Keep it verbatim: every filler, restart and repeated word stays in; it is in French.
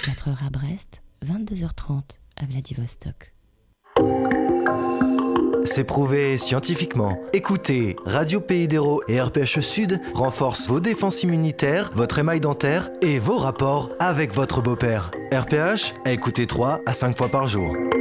vingt-quatre heures à Brest, vingt-deux heures trente à Vladivostok. C'est prouvé scientifiquement. Écoutez, Radio Pays d'Hérault et R P H Sud renforcent vos défenses immunitaires, votre émail dentaire et vos rapports avec votre beau-père. R P H, à écouter trois à cinq fois par jour.